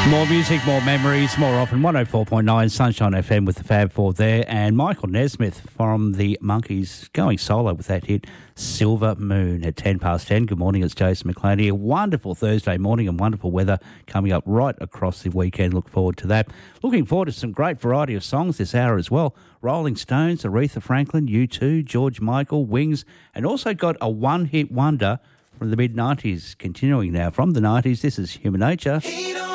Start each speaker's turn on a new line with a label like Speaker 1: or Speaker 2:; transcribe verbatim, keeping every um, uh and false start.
Speaker 1: More music, more memories, more often. one oh four point nine Sunshine F M with the Fab Four there. And Michael Nesmith from the Monkees going solo with that hit, Silver Moon, at ten past ten. Good morning, it's Jason McLean here. Wonderful Thursday morning and wonderful weather coming up right across the weekend. Look forward to that. Looking forward to some great variety of songs this hour as well. Rolling Stones, Aretha Franklin, U two, George Michael, Wings, and also got a one-hit wonder from the mid nineties. Continuing now from the nineties, this is Human Nature.
Speaker 2: He don't